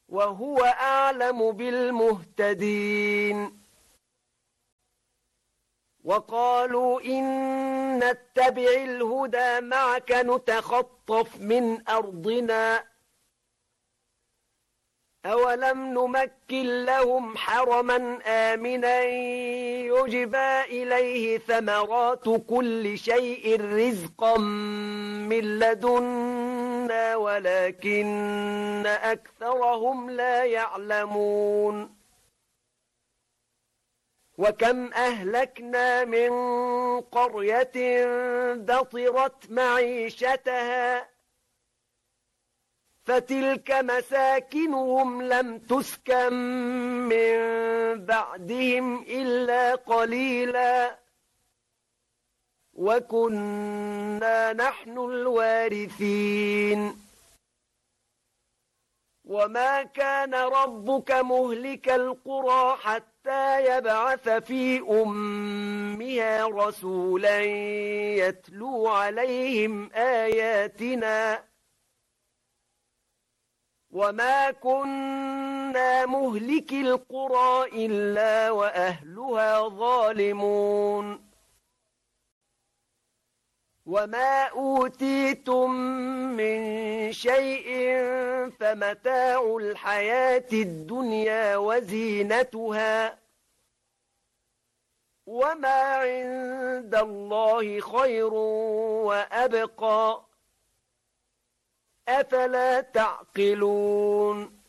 وهو أعلم بالمهتدين وقالوا إن نتبع الهدى معك نتخطف من أرضنا أولم نمكن لهم حرما آمنا يجبى إليه ثمرات كل شيء رزقا من لدنا ولكن أكثرهم لا يعلمون وكم أهلكنا من قرية بطرت معيشتها فتلك مساكنهم لم تسكن من بعدهم إلا قليلا وكنا نحن الوارثين وما كان ربك مهلك القرى حتى يبعث في أمها رسولا يتلو عليهم آياتنا وما كنا مهلك القرى إلا وأهلها ظالمون وما أوتيتم من شيء فمتاع الحياة الدنيا وزينتها وما عند الله خير وأبقى أفلا تعقلون